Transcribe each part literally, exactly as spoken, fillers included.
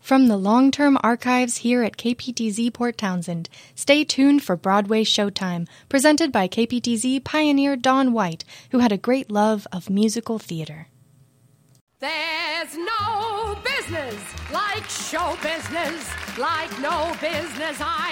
From the long-term archives here at K P T Z Port Townsend, stay tuned for Broadway Showtime, presented by K P T Z pioneer Don White, who had a great love of musical theater. There's no business like show business, like no business I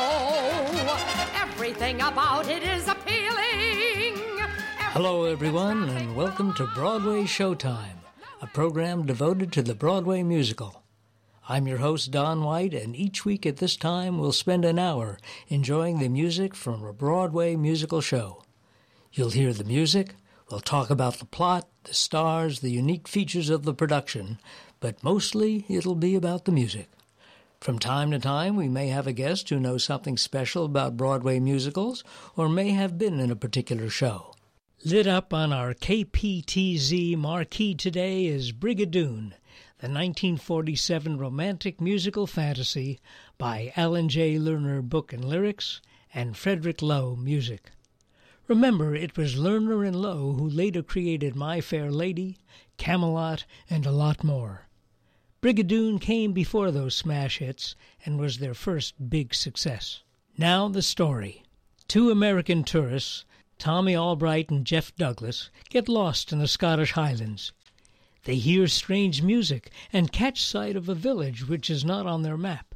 know. Everything about it is appealing. Hello, everyone, and welcome to Broadway Showtime, a program devoted to the Broadway musical. I'm your host, Don White, and each week at this time we'll spend an hour enjoying the music from a Broadway musical show. You'll hear the music, we'll talk about the plot, the stars, the unique features of the production, but mostly it'll be about the music. From time to time, we may have a guest who knows something special about Broadway musicals or may have been in a particular show. Lit up on our K P T Z marquee today is Brigadoon, the nineteen forty-seven romantic musical fantasy by Alan J. Lerner book and lyrics and Frederick Loewe music. Remember, it was Lerner and Loewe who later created My Fair Lady, Camelot, and a lot more. Brigadoon came before those smash hits and was their first big success. Now the story. Two American tourists, Tommy Albright and Jeff Douglas, get lost in the Scottish Highlands. They hear strange music and catch sight of a village which is not on their map.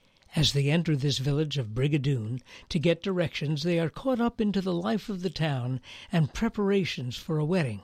As they enter this village of Brigadoon to get directions, they are caught up into the life of the town and preparations for a wedding.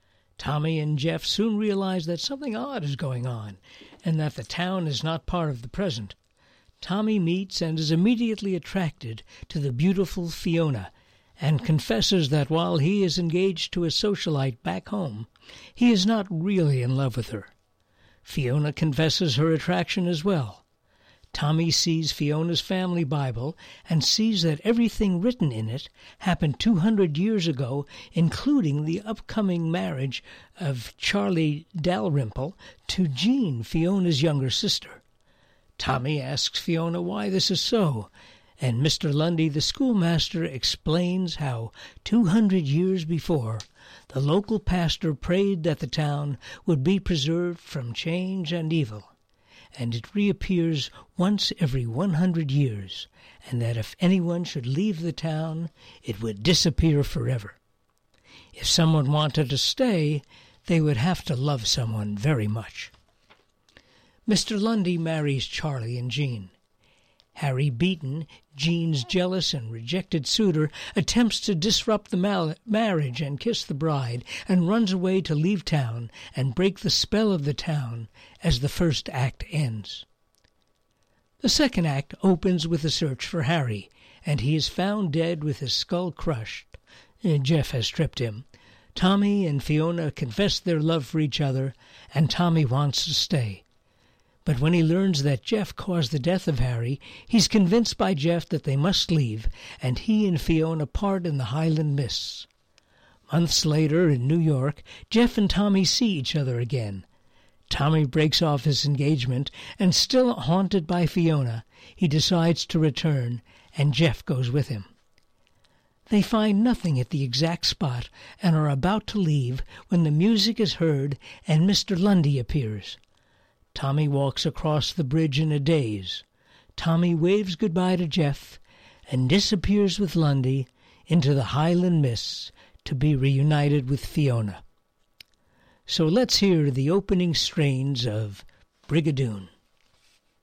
Tommy and Jeff soon realize that something odd is going on and that the town is not part of the present. Tommy meets and is immediately attracted to the beautiful Fiona, and confesses that while he is engaged to a socialite back home, he is not really in love with her. Fiona confesses her attraction as well. Tommy sees Fiona's family Bible and sees that everything written in it happened two hundred years ago, including the upcoming marriage of Charlie Dalrymple to Jean, Fiona's younger sister. Tommy asks Fiona why this is so, and Mister Lundy, the schoolmaster, explains how two hundred years before, the local pastor prayed that the town would be preserved from change and evil, and it reappears once every one hundred years, and that if anyone should leave the town, it would disappear forever. If someone wanted to stay, they would have to love someone very much. Mister Lundy marries Charlie and Jean. Harry Beaton, Jean's jealous and rejected suitor, attempts to disrupt the mal- marriage and kiss the bride, and runs away to leave town and break the spell of the town as the first act ends. The second act opens with a search for Harry, and he is found dead with his skull crushed. Jeff has stripped him. Tommy and Fiona confess their love for each other, and Tommy wants to stay. But when he learns that Jeff caused the death of Harry, he's convinced by Jeff that they must leave, and he and Fiona part in the Highland mists. Months later, in New York, Jeff and Tommy see each other again. Tommy breaks off his engagement, and still haunted by Fiona, he decides to return, and Jeff goes with him. They find nothing at the exact spot and are about to leave when the music is heard and Mister Lundy appears. Tommy walks across the bridge in a daze. Tommy waves goodbye to Jeff and disappears with Lundy into the Highland mists to be reunited with Fiona. So let's hear the opening strains of Brigadoon.